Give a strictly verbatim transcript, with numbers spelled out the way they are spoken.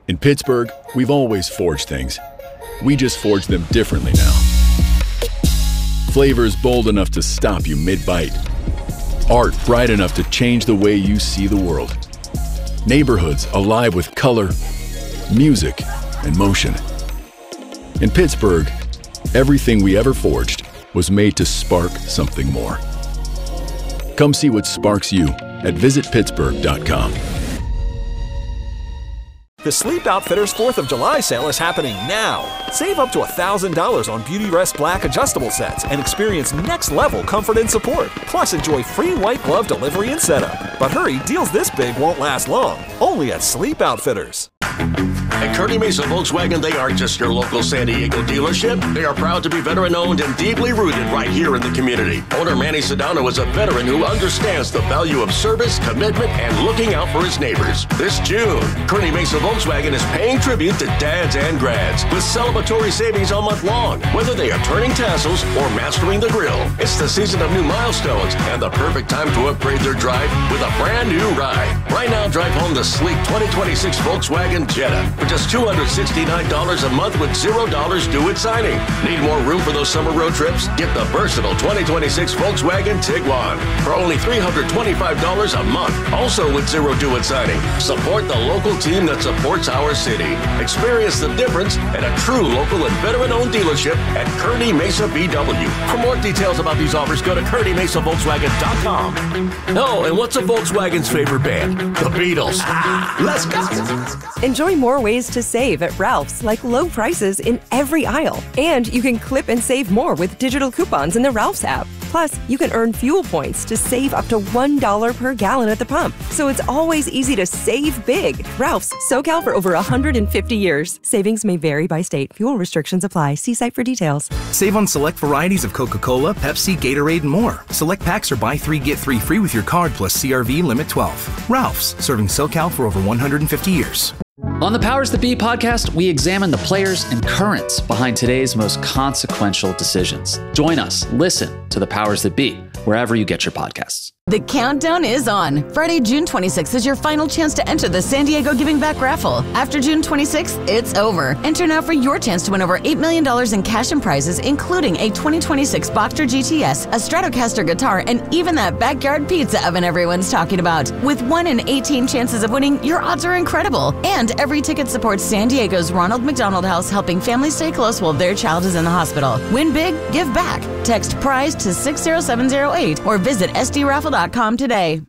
In Pittsburgh, we've always forged things. We just forge them differently now. Flavors bold enough to stop you mid-bite. Art bright enough to change the way you see the world. Neighborhoods alive with color, music, and motion. In Pittsburgh, everything we ever forged was made to spark something more. Come see what sparks you at visit pittsburgh dot com. The Sleep Outfitters fourth of July sale is happening now. Save up to one thousand dollars on Beautyrest Black adjustable sets and experience next-level comfort and support. Plus, enjoy free white glove delivery and setup. But hurry, deals this big won't last long. Only at Sleep Outfitters. At Kearney Mesa Volkswagen, they aren't just your local San Diego dealership. They are proud to be veteran-owned and deeply rooted right here in the community. Owner Manny Sedano is a veteran who understands the value of service, commitment, and looking out for his neighbors. This June, Kearney Mesa Volkswagen is paying tribute to dads and grads with celebratory savings all month long. Whether they are turning tassels or mastering the grill, it's the season of new milestones and the perfect time to upgrade their drive with a brand new ride. Right now, drive home the sleek twenty twenty-six Volkswagen Jetta for just two hundred sixty-nine dollars a month with zero dollars due at signing. Need more room for those summer road trips? Get the versatile twenty twenty-six Volkswagen Tiguan for only three hundred twenty-five dollars a month, also with zero due at signing. Support the local team that supports our city. Experience the difference at a true local and veteran-owned dealership at Kearney Mesa B W. For more details about these offers, go to kearney mesa volkswagen dot com. Oh, and what's a Volkswagen's favorite band? The Beatles. Ah, let's go. Enjoy more ways to save at Ralph's, like low prices in every aisle. And you can clip and save more with digital coupons in the Ralph's app. Plus, you can earn fuel points to save up to one dollar per gallon at the pump. So it's always easy to save big. Ralph's, SoCal for over one hundred fifty years. Savings may vary by state. Fuel restrictions apply. See site for details. Save on select varieties of Coca-Cola, Pepsi, Gatorade, and more. Select packs or buy three, get three free with your card plus C R V Limit twelve. Ralph's, serving SoCal for over one hundred fifty years. On the Powers That Be podcast, we examine the players and currents behind today's most consequential decisions. Join us, listen to the Powers That Be, wherever you get your podcasts. The countdown is on. Friday, June twenty-sixth is your final chance to enter the San Diego Giving Back raffle. After June twenty-sixth, it's over. Enter now for your chance to win over eight million dollars in cash and prizes, including a twenty twenty-six Boxster G T S, a Stratocaster guitar, and even that backyard pizza oven everyone's talking about. With one in eighteen chances of winning, your odds are incredible. And every ticket supports San Diego's Ronald McDonald House, helping families stay close while their child is in the hospital. Win big, give back. Text PRIZE to six zero seven zero eight or visit S D raffle dot com today.